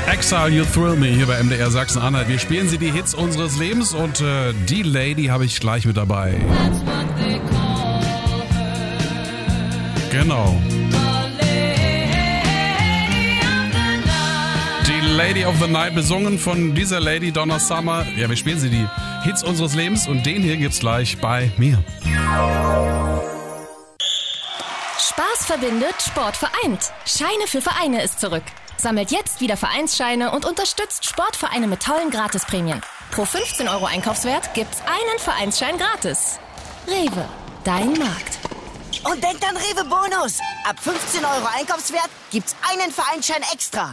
Exile, You Thrill Me hier bei MDR Sachsen-Anhalt. Wir spielen sie die Hits unseres Lebens und die Lady habe ich gleich mit dabei. Genau. Die Lady of the Night, besungen von dieser Lady, Donna Summer. Ja, wir spielen sie die Hits unseres Lebens und den hier gibt's gleich bei mir. Spaß verbindet, Sport vereint. Scheine für Vereine ist zurück. Sammelt jetzt wieder Vereinsscheine und unterstützt Sportvereine mit tollen Gratisprämien. Pro 15 € Einkaufswert gibt's einen Vereinsschein gratis. Rewe, dein Markt. Und denkt an Rewe Bonus. Ab 15 € Einkaufswert gibt's einen Vereinsschein extra.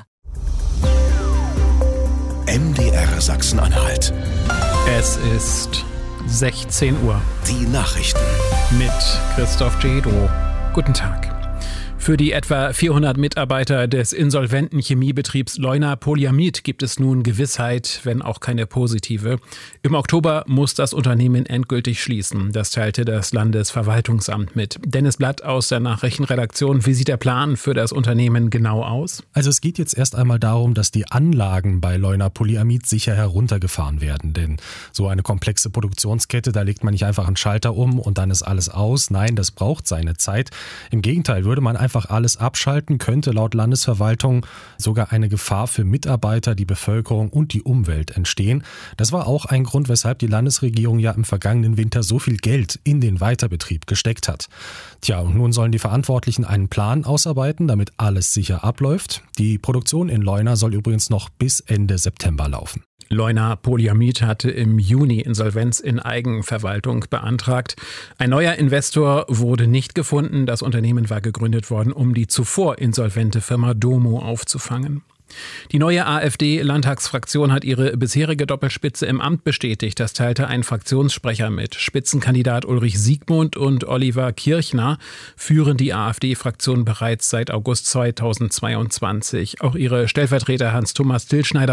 MDR Sachsen-Anhalt. Es ist 16 Uhr. Die Nachrichten. Mit Christoph Jedo. Guten Tag. Für die etwa 400 Mitarbeiter des insolventen Chemiebetriebs Leuna Polyamid gibt es nun Gewissheit, wenn auch keine positive. Im Oktober muss das Unternehmen endgültig schließen. Das teilte das Landesverwaltungsamt mit. Dennis Blatt aus der Nachrichtenredaktion. Wie sieht der Plan für das Unternehmen genau aus? Also es geht jetzt erst einmal darum, dass die Anlagen bei Leuna Polyamid sicher heruntergefahren werden. Denn so eine komplexe Produktionskette, da legt man nicht einfach einen Schalter um und dann ist alles aus. Nein, das braucht seine Zeit. Im Gegenteil, würde man einfach alles abschalten, könnte laut Landesverwaltung sogar eine Gefahr für Mitarbeiter, die Bevölkerung und die Umwelt entstehen. Das war auch ein Grund, weshalb die Landesregierung ja im vergangenen Winter so viel Geld in den Weiterbetrieb gesteckt hat. Tja, und nun sollen die Verantwortlichen einen Plan ausarbeiten, damit alles sicher abläuft. Die Produktion in Leuna soll übrigens noch bis Ende September laufen. Leuna Polyamid hatte im Juni Insolvenz in Eigenverwaltung beantragt. Ein neuer Investor wurde nicht gefunden. Das Unternehmen war gegründet worden, um die zuvor insolvente Firma Domo aufzufangen. Die neue AfD-Landtagsfraktion hat ihre bisherige Doppelspitze im Amt bestätigt. Das teilte ein Fraktionssprecher mit. Spitzenkandidat Ulrich Siegmund und Oliver Kirchner führen die AfD-Fraktion bereits seit August 2022. Auch ihre Stellvertreter Hans-Thomas Tilschneider